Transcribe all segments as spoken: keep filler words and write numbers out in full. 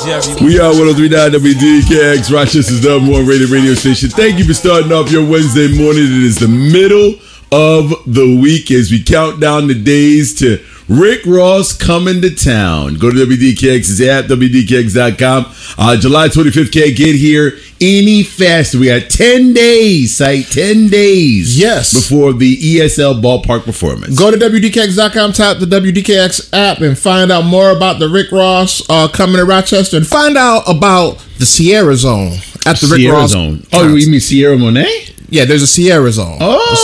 We are one oh three point nine W D K X, Rochester's number one rated radio station. Thank you for starting off your Wednesday morning. It is the middle of the week as we count down the days to Rick Ross coming to town. Go to W D K X's app, W D K X dot com. Uh, July twenty-fifth, can't get here any faster. We got ten days, site ten days. Yes. Before the E S L ballpark performance. Go to W D K X dot com, tap the W D K X app, and find out more about the Rick Ross uh, coming to Rochester, and find out about the Sierra Zone at the Rick Sierra Ross Zone. concert. Oh, you mean Sierra Monet? Yeah, there's a Sierra Zone.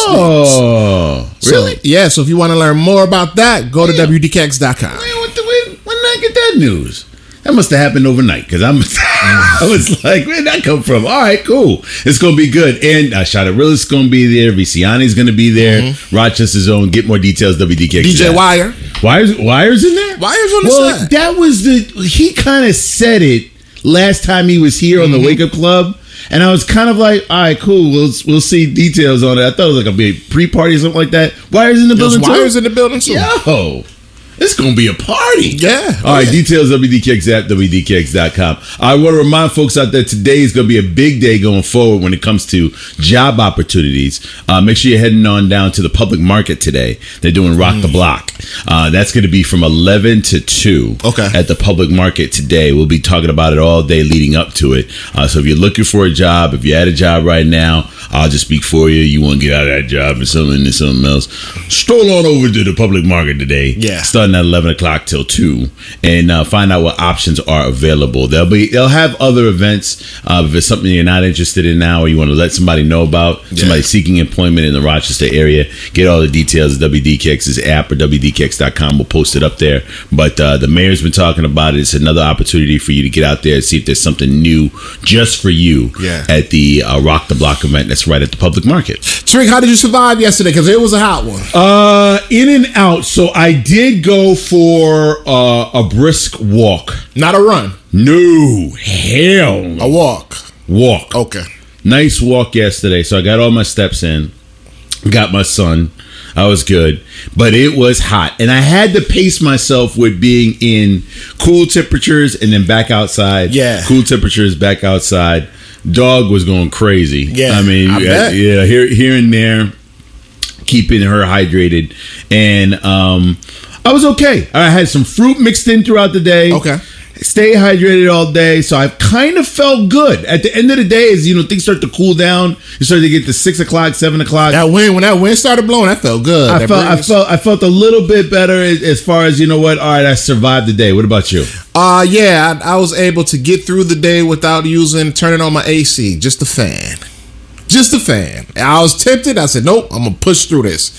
Oh, so, really? Yeah, so if you want to learn more about that, go to W D K X dot com. Man, what the, when, when did I get that news? That must have happened overnight because I'm. I was like, where did that come from? All right, cool. It's gonna be good. And uh, Shada Rillis is gonna be there. Viciani's gonna be there. Mm-hmm. Rochester's Own. Get more details. W D K X. D J Wire. Wires. Wires in there. Wires on the well, side. That was the. He kind of said it last time he was here on mm-hmm. the Wake Up Club. And I was kind of like, all right, cool. We'll we'll see details on it. I thought it was like a big pre-party or something like that. Wires in the There's building too? Wires in the building too. Yo, it's going to be a party. Yeah. All right, yeah. details, W D K X app, W D K X dot com. I want to remind folks out there today is going to be a big day going forward when it comes to job opportunities. Uh, make sure you're heading on down to the public market today. They're doing Rock mm. the Block. Uh, that's going to be from eleven to two okay. at the public market today. We'll be talking about it all day leading up to it. Uh, so if you're looking for a job, if you're at a job right now, I'll just speak for you. You want to get out of that job and something into something else, stroll on over to the public market today. Yeah. Starting at eleven o'clock till two, and uh, find out what options are available. They'll be they'll have other events uh, if it's something you're not interested in now or you want to let somebody know about. Yeah. Somebody seeking employment in the Rochester area. Get all the details at W D K X's app or W D K X dot com. We'll post it up there. But uh, the mayor's been talking about it. It's another opportunity for you to get out there and see if there's something new just for you yeah. at the uh, Rock the Block event that's right at the public market. Tariq, how did you survive yesterday? Because it was a hot one. Uh, in and out. So I did go for uh, a brisk walk. Not a run. No. Hell no. A walk. Walk. Okay. Nice walk yesterday. So I got all my steps in. Got my son. I was good. But it was hot. And I had to pace myself with being in cool temperatures and then back outside. Yeah. Cool temperatures, back outside. Dog was going crazy. Yeah. I mean, I bet. yeah, here, here and there, keeping her hydrated. And um, I was okay. I had some fruit mixed in throughout the day. Okay. Stay hydrated all day, so I kind of felt good. At the end of the day, as you know, things start to cool down. You start to get to six o'clock, seven o'clock. That wind, when that wind started blowing, that felt good. I that felt, I breeze. felt, I felt a little bit better as, as far as you know what. All right, I survived the day. What about you? Uh yeah, I, I was able to get through the day without using turning on my A C, just the fan, just the fan. I was tempted. I said, nope, I'm gonna push through this.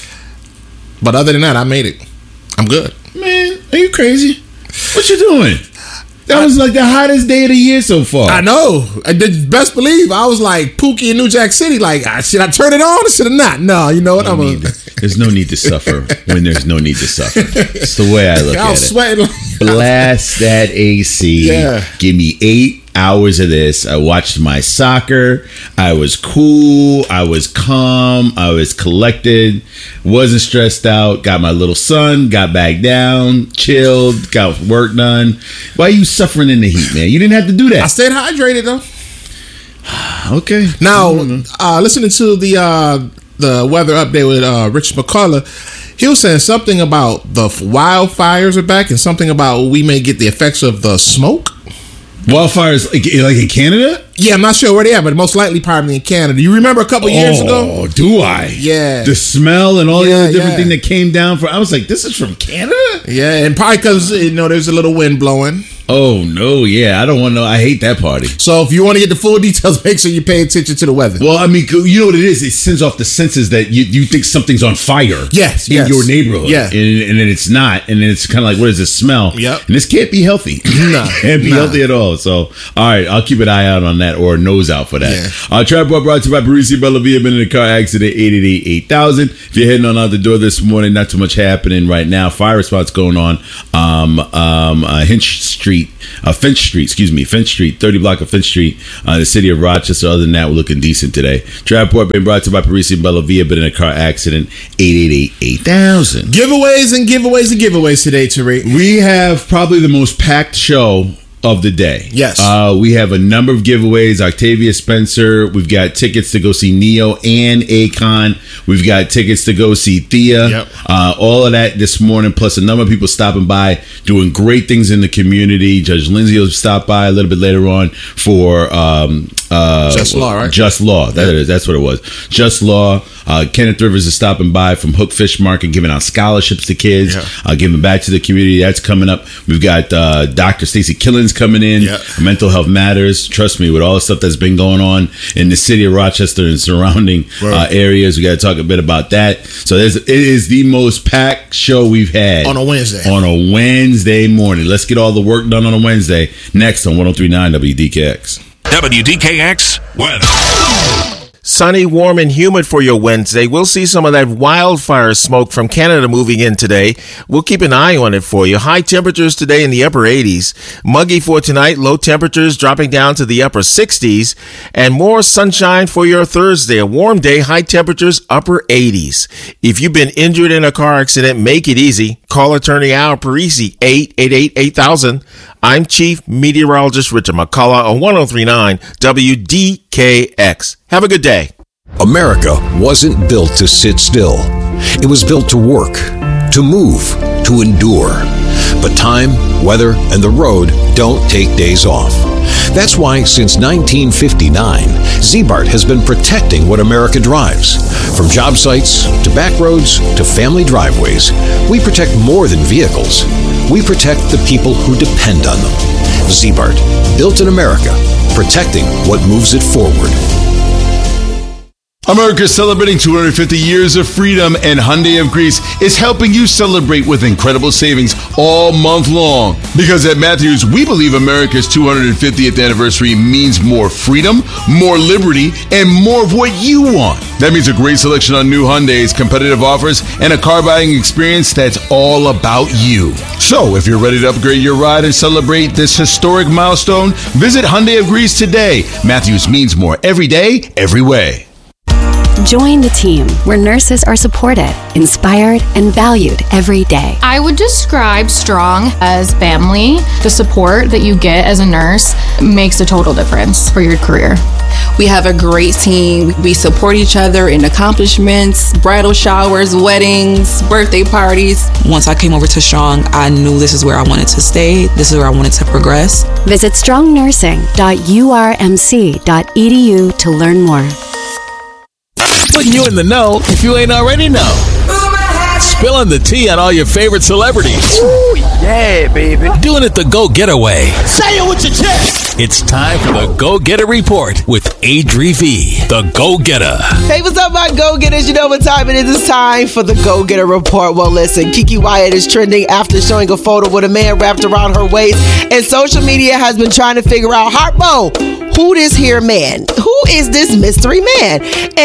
But other than that, I made it. I'm good. Man, are you crazy? What you doing? That was like the hottest day of the year so far. I know. I did best believe I was like Pookie in New Jack City. Like, should I turn it on or should I not? No, you know what? No I'm a, to, there's no need to suffer when there's no need to suffer. It's the way I look I at was it. sweating. Like, Blast that A C. Yeah. Give me eight hours of this. I watched my soccer. I was cool. I was calm. I was collected. Wasn't stressed out. Got my little son. Got back down. Chilled. Got work done. Why are you suffering in the heat, man? You didn't have to do I that. stayed hydrated though. Okay. Now, uh, listening to the uh, the weather update with uh, Rich McCullough, he was saying something about the wildfires are back and something about we may get the effects of the smoke. Wildfires like, like in Canada? Yeah, I'm not sure where they are, but most likely probably in Canada. You remember a couple years ago? Oh, do I? Yeah. The smell and all Yeah, the other different yeah. thing that came down for. I was like, this is from Canada? Yeah, and probably because, you know, there's a little wind blowing. Oh, no, yeah. I don't want to know. I hate that party. So if you want to get the full details, make sure you pay attention to the weather. Well, I mean, you know what it is? It sends off the senses that you, you think something's on fire. Yes, in yes. your neighborhood. Yeah. And, and then it's not. And then it's kind of like, what does this smell? Yep. And this can't be healthy. Nah, Can't be nah. healthy at all. So, all right, I'll keep an eye out on that or a nose out for that. Yeah. Uh, Trap Boy brought to you by Parisi Bellavia. Been in a car accident, eight eight eight, eight thousand. If you're heading on out the door this morning, not too much happening right now. Fire response going on um, um, uh, Hinch Street, uh, Finch Street, excuse me, Finch Street, thirty block of Finch Street, uh, the city of Rochester. Other than that, we're looking decent today. Trap Boy been brought to you by Parisi Bellavia. Been in a car accident, eight eight eight, eight thousand. Giveaways and giveaways and giveaways today, Tariq. We have probably the most packed show of the day. Yes. Uh, we have a number of giveaways. Octavia Spencer. We've got tickets to go see Neo and Akon. We've got tickets to go see Thea. Yep. Uh, all of that this morning, plus a number of people stopping by, doing great things in the community. Judge Lindsay will stop by a little bit later on for um, uh, Just Law, right? Just Law. That Yep. is, that's what it was. Just Law. Uh, Kenneth Rivers is stopping by from Hook Fish Market, giving out scholarships to kids, Yeah. uh, giving back to the community. That's coming up. We've got uh, Doctor Stacey Killens coming in. Yeah. Mental Health Matters. Trust me, with all the stuff that's been going on in the city of Rochester and surrounding uh, Right. areas, we got to talk a bit about that. So there's, it is the most packed show we've had On a Wednesday. On a Wednesday morning. Let's get all the work done on a Wednesday. Next on ten thirty-nine W D K X. W D K X weather. Sunny, warm, and humid for your Wednesday. We'll see some of that wildfire smoke from Canada moving in today. We'll keep an eye on it for you. High temperatures today in the upper eighties. Muggy for tonight. Low temperatures dropping down to the upper sixties. And more sunshine for your Thursday. A warm day. High temperatures upper eighties. If you've been injured in a car accident, make it easy. Call attorney Al Parisi, eight eight eight, eight thousand. I'm Chief Meteorologist Richard McCullough on ten thirty-nine W D K X. Have a good day. America wasn't built to sit still. It was built to work, to move, to endure. But time, weather, and the road don't take days off. That's why since nineteen fifty-nine, Z-Bart has been protecting what America drives. From job sites to back roads to family driveways, we protect more than vehicles. We protect the people who depend on them. Z-Bart, built in America, protecting what moves it forward. America is celebrating two hundred fifty years of freedom, and Hyundai of Greece is helping you celebrate with incredible savings all month long. Because at Matthews, we believe America's two hundred fiftieth anniversary means more freedom, more liberty, and more of what you want. That means a great selection on new Hyundais, competitive offers, and a car buying experience that's all about you. So, if you're ready to upgrade your ride and celebrate this historic milestone, visit Hyundai of Greece today. Matthews means more every day, every way. Join the team where nurses are supported, inspired, and valued every day. I would describe Strong as family. The support that you get as a nurse makes a total difference for your career. We have a great team. We support each other in accomplishments, bridal showers, weddings, birthday parties. Once I came over to Strong, I knew this is where I wanted to stay. This is where I wanted to progress. Visit strong nursing dot u r m c dot e d u to learn more. Putting you in the know if you ain't already know. Spilling the tea on all your favorite celebrities. Ooh, yeah, baby. Doing it the go-getaway. Say it with your chest. It's time for the Go-Getter Report with Adri V, the Go-Getter. Hey, what's up, my Go-Getters? You know what time it is. It's time for the Go-Getter Report. Well, listen, Kiki Wyatt is trending after showing a photo with a man wrapped around her waist, and social media has been trying to figure out, Harpo, who this here man? Who is this mystery man?